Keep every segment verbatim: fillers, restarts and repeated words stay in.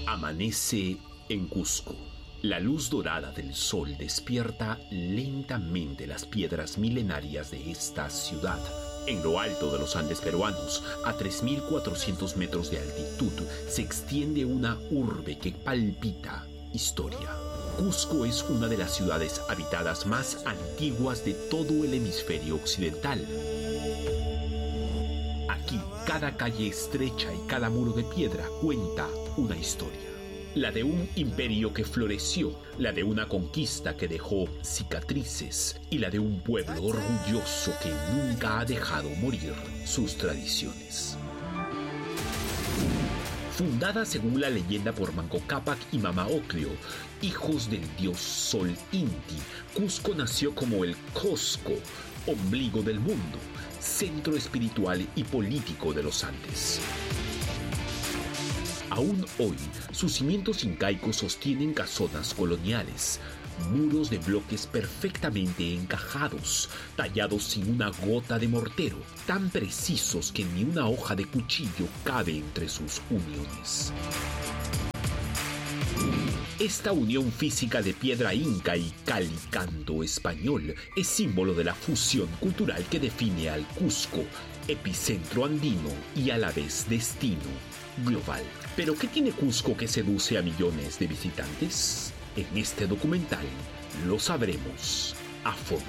Amanece en Cusco. La luz dorada del sol despierta lentamente las piedras milenarias de esta ciudad. En lo alto de los Andes peruanos, a tres mil cuatrocientos metros de altitud, se extiende una urbe que palpita historia. Cusco es una de las ciudades habitadas más antiguas de todo el hemisferio occidental. Aquí, cada calle estrecha y cada muro de piedra cuenta una historia. La de un imperio que floreció, la de una conquista que dejó cicatrices y la de un pueblo orgulloso que nunca ha dejado morir sus tradiciones. Fundada según la leyenda por Manco Cápac y Mama Ocllo, hijos del dios Sol Inti, Cusco nació como el Cosco, ombligo del mundo, centro espiritual y político de los Andes. Aún hoy, sus cimientos incaicos sostienen casonas coloniales, muros de bloques perfectamente encajados, tallados sin una gota de mortero, tan precisos que ni una hoja de cuchillo cabe entre sus uniones. Esta unión física de piedra inca y calicanto español es símbolo de la fusión cultural que define al Cusco, epicentro andino y a la vez destino global. ¿Pero qué tiene Cusco que seduce a millones de visitantes? En este documental lo sabremos a fondo.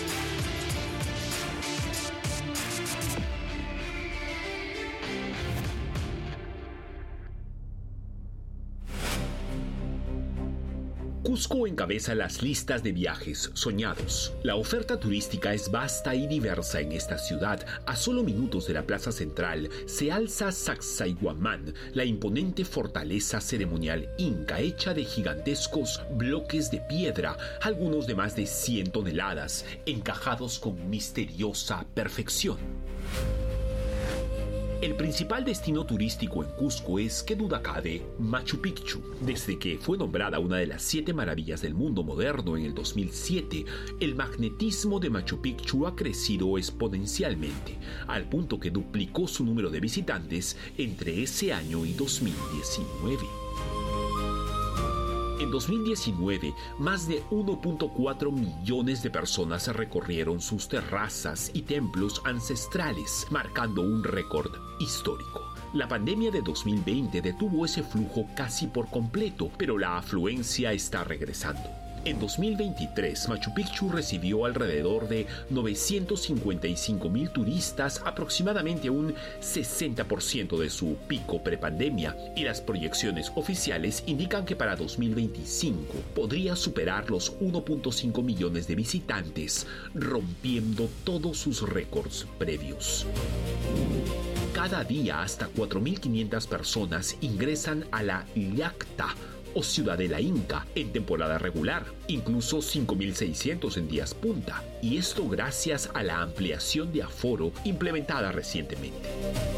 Cusco encabeza las listas de viajes soñados. La oferta turística es vasta y diversa en esta ciudad. A solo minutos de la plaza central se alza Sacsayhuamán, la imponente fortaleza ceremonial inca hecha de gigantescos bloques de piedra, algunos de más de cien toneladas, encajados con misteriosa perfección. El principal destino turístico en Cusco es, qué duda cabe, Machu Picchu. Desde que fue nombrada una de las siete maravillas del mundo moderno en el dos mil siete, el magnetismo de Machu Picchu ha crecido exponencialmente, al punto que duplicó su número de visitantes entre ese año y dos mil diecinueve. En dos mil diecinueve, más de uno punto cuatro millones de personas recorrieron sus terrazas y templos ancestrales, marcando un récord histórico. La pandemia de dos mil veinte detuvo ese flujo casi por completo, pero la afluencia está regresando. En dos mil veintitrés, Machu Picchu recibió alrededor de novecientos cincuenta y cinco mil turistas, aproximadamente un sesenta por ciento de su pico prepandemia, y las proyecciones oficiales indican que para dos mil veinticinco podría superar los uno punto cinco millones de visitantes, rompiendo todos sus récords previos. Cada día hasta cuatro mil quinientas personas ingresan a la Llacta, o Ciudadela Inca, en temporada regular, incluso cinco mil seiscientos en días punta, y esto gracias a la ampliación de aforo implementada recientemente.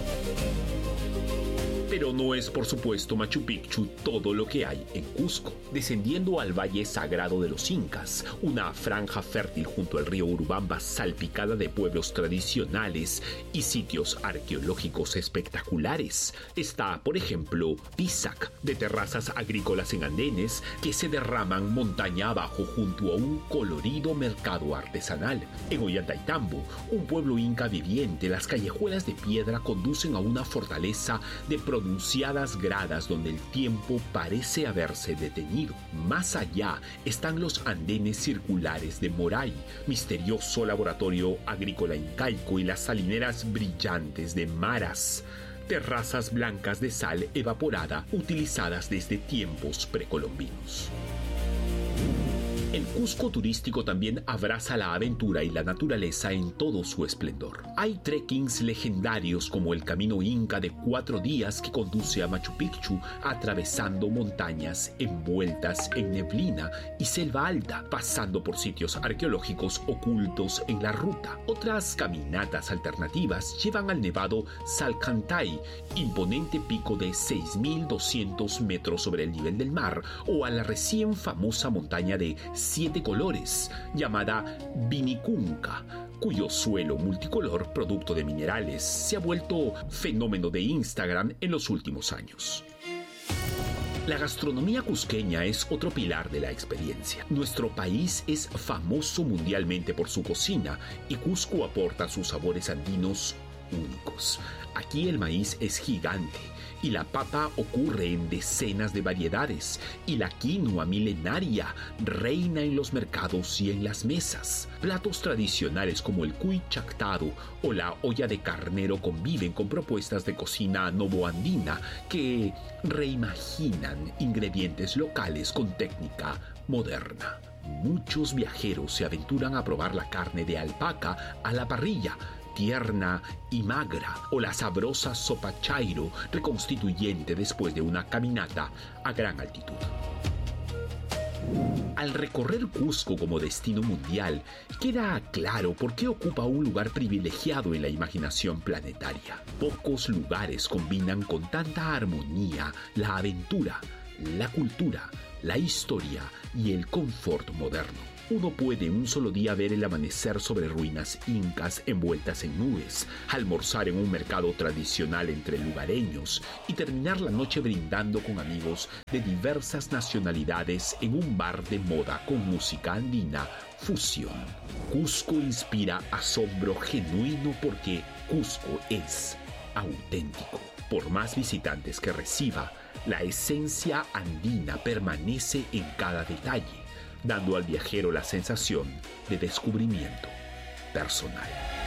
Pero no es, por supuesto, Machu Picchu todo lo que hay en Cusco. Descendiendo al Valle Sagrado de los Incas, una franja fértil junto al río Urubamba salpicada de pueblos tradicionales y sitios arqueológicos espectaculares, está, por ejemplo, Pisac, de terrazas agrícolas en andenes que se derraman montaña abajo junto a un colorido mercado artesanal. En Ollantaytambo, un pueblo inca viviente, las callejuelas de piedra conducen a una fortaleza de pronunciadas gradas donde el tiempo parece haberse detenido. Más allá están los andenes circulares de Moray, misterioso laboratorio agrícola incaico, y las salineras brillantes de Maras, terrazas blancas de sal evaporada utilizadas desde tiempos precolombinos. El Cusco turístico también abraza la aventura y la naturaleza en todo su esplendor. Hay trekkings legendarios como el Camino Inca de cuatro días que conduce a Machu Picchu atravesando montañas envueltas en neblina y selva alta, pasando por sitios arqueológicos ocultos en la ruta. Otras caminatas alternativas llevan al nevado Salcantay, imponente pico de seis mil doscientos metros sobre el nivel del mar, o a la recién famosa montaña de siete colores, llamada Vinicunca, cuyo suelo multicolor, producto de minerales, se ha vuelto fenómeno de Instagram en los últimos años. La gastronomía cusqueña es otro pilar de la experiencia. Nuestro país es famoso mundialmente por su cocina y Cusco aporta sus sabores andinos únicos. Aquí el maíz es gigante y la papa ocurre en decenas de variedades y la quinoa milenaria reina en los mercados y en las mesas. Platos tradicionales como el cuy chactado o la olla de carnero conviven con propuestas de cocina novoandina que reimaginan ingredientes locales con técnica moderna. Muchos viajeros se aventuran a probar la carne de alpaca a la parrilla, tierna y magra, o la sabrosa sopa chairo, reconstituyente después de una caminata a gran altitud. Al recorrer Cusco como destino mundial, queda claro por qué ocupa un lugar privilegiado en la imaginación planetaria. Pocos lugares combinan con tanta armonía la aventura, la cultura, la historia y el confort moderno. Uno puede en un solo día ver el amanecer sobre ruinas incas envueltas en nubes, almorzar en un mercado tradicional entre lugareños y terminar la noche brindando con amigos de diversas nacionalidades en un bar de moda con música andina fusión. Cusco inspira asombro genuino porque Cusco es auténtico. Por más visitantes que reciba, la esencia andina permanece en cada detalle, dando al viajero la sensación de descubrimiento personal.